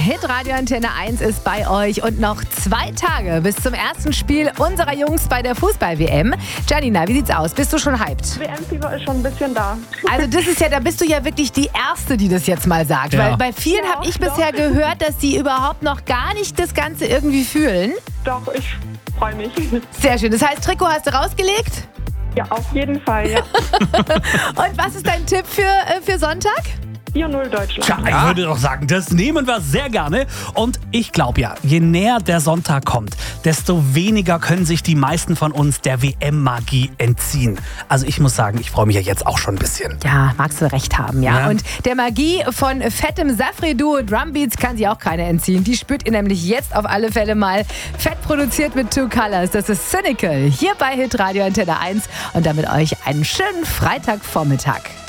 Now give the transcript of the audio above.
Hitradio Antenne 1 ist bei euch und noch 2 Tage bis zum ersten Spiel unserer Jungs bei der Fußball-WM. Janina, wie sieht's aus? Bist du schon hyped? WM-Fieber ist schon ein bisschen da. Also das ist ja, da bist du ja wirklich die Erste, die das jetzt mal sagt. Ja. Weil bei vielen habe ich bisher gehört, dass die überhaupt noch gar nicht das Ganze irgendwie fühlen. Doch, ich freue mich. Sehr schön. Das heißt, Trikot hast du rausgelegt? Ja, auf jeden Fall, ja. Und was ist dein Tipp für Sonntag? 4-0 Deutschland. Tja, ich würde doch sagen, das nehmen wir sehr gerne. Und ich glaube ja, je näher der Sonntag kommt, desto weniger können sich die meisten von uns der WM-Magie entziehen. Also ich muss sagen, ich freue mich ja jetzt auch schon ein bisschen. Ja, magst du recht haben, ja. Ja. Und der Magie von fettem Safri-Duo Drumbeats kann sich auch keiner entziehen. Die spürt ihr nämlich jetzt auf alle Fälle mal. Fett produziert mit Two Colors. Das ist Cynical hier bei Hitradio Antenne 1. Und damit euch einen schönen Freitagvormittag.